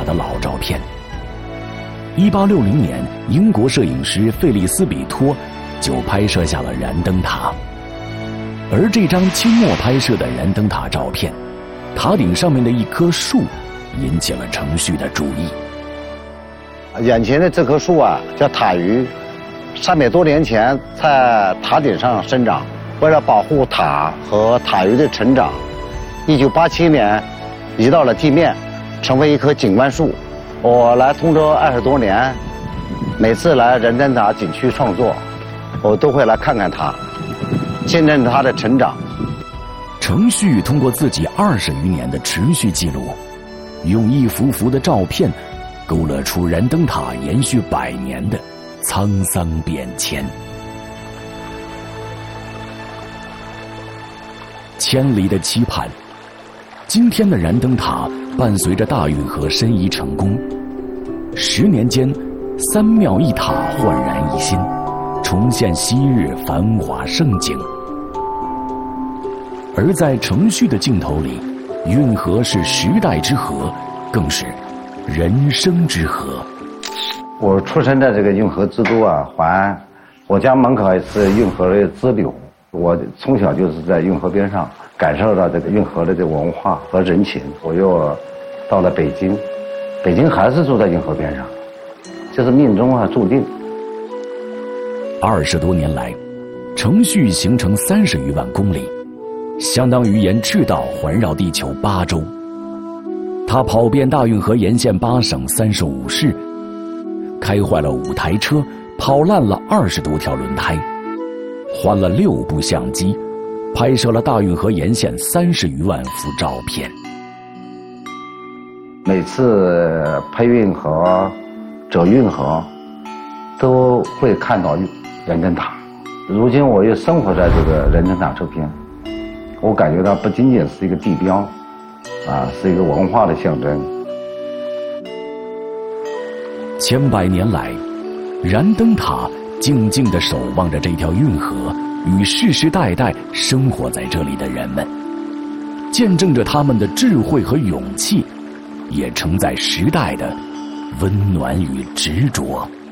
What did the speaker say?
的老照片。1860年，英国摄影师费利斯比托就拍摄下了燃灯塔。而这张清末拍摄的燃灯塔照片，塔顶上面的一棵树引起了程旭的注意。 眼前的这棵树啊，叫塔榆，300多年前在塔顶上生长。为了保护塔和塔榆的成长，1987年移到了地面，成为一棵景观树。我来通州20多年，每次来燃灯塔景区创作，我都会来看看它，见证它的成长。 程旭通过自己20余年的持续记录，用一幅幅的照片勾勒出燃灯塔延续100年的沧桑变迁。千里的期盼，今天的燃灯塔伴随着大运河申遗成功，10年间3庙1塔焕然一新，重现昔日繁华盛景。而在程旭的镜头里，运河是时代之河，更是人生之河。 我出生在这个运河之都啊，淮安，我家门口也是运河的支流。我从小就是在运河边上感受到这个运河的这个文化和人情。我又到了北京，北京还是住在运河边上，就是命中啊注定。 20多年来，程旭行程30余万公里，相当于沿赤道环绕地球8周。他跑遍大运河沿线8省35市，开坏了5台车，跑烂了20多条轮胎，换了6部相机，拍摄了大运河沿线30余万幅照片。 每次拍运河、走运河，都会看到燃灯塔。如今我又生活在这个燃灯塔周边，我感觉到不仅仅是一个地标，啊，是一个文化的象征。 千百年来，燃灯塔静静地守望着这条运河与世世代代生活在这里的人们，见证着他们的智慧和勇气，也承载时代的温暖与执着。